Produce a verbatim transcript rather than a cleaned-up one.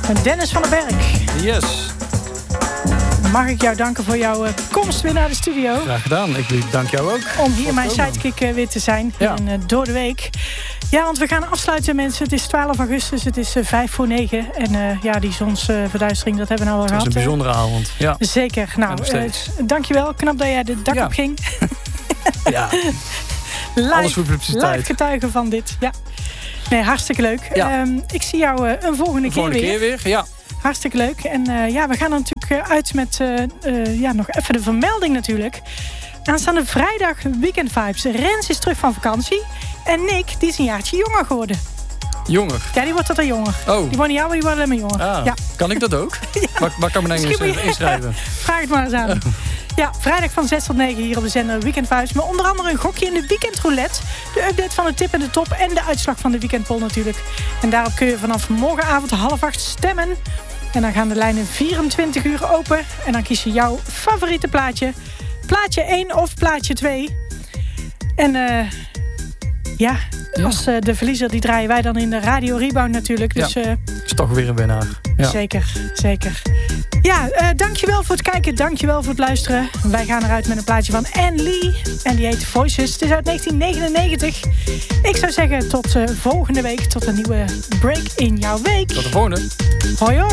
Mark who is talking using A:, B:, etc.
A: Dennis van den Berg.
B: Yes.
A: Mag ik jou danken voor jouw uh, komst weer naar de studio.
B: Graag gedaan. Ik dank jou ook.
A: Om hier mijn sidekick uh, weer te zijn.
B: Ja.
A: En, uh, door de week. Ja, want we gaan afsluiten, mensen. Het is twaalf augustus, het is uh, vijf voor negen. En uh, ja, die zonsverduistering, uh, dat hebben we nou al gehad.
B: Het is een bijzondere avond. Ja.
A: Zeker. Nou, uh, dankjewel. Knap dat jij de dak
B: ja.
A: op ging.
B: Ja.
A: live,
B: Alles voor publiciteit.
A: Live getuigen van dit. Ja. Nee, hartstikke leuk.
B: Ja.
A: Um, ik zie jou uh, een volgende,
B: een volgende
A: keer,
B: keer weer. Ja.
A: Hartstikke leuk. En uh, ja, we gaan er natuurlijk uh, uit met uh, uh, ja, nog even de vermelding natuurlijk. Aanstaande vrijdag Weekend Vibes. Rens is terug van vakantie. En Nick, die is een jaartje jonger geworden.
B: Jonger?
A: Ja, die wordt wat jonger.
B: Oh.
A: Die wordt niet ouder, die wordt alleen maar jonger.
B: Ah,
A: ja.
B: Kan ik dat ook? ja. waar, waar kan mijn Engels je... inschrijven?
A: Vraag het maar eens aan. Oh. Ja, vrijdag van zes tot negen hier op de zender Weekend Vibes. Maar onder andere een gokje in de weekendroulette. De update van de tip en de top. En de uitslag van de weekendpoll natuurlijk. En daarop kun je vanaf morgenavond half acht stemmen. En dan gaan de lijnen vierentwintig uur open. En dan kies je jouw favoriete plaatje. Plaatje één of plaatje twee. En uh, ja, ja, als uh, de verliezer die draaien wij dan in de Radio Rebound natuurlijk. Dus,
B: ja,
A: uh,
B: is toch weer een winnaar. Ja.
A: Zeker, zeker. Ja, uh, dankjewel voor het kijken. Dankjewel voor het luisteren. Wij gaan eruit met een plaatje van Anne Lee. En die heet Voices. Het is uit negentien negenennegentig. Ik zou zeggen tot uh, volgende week. Tot een nieuwe break in jouw week.
B: Tot de volgende.
A: Hoi hoi.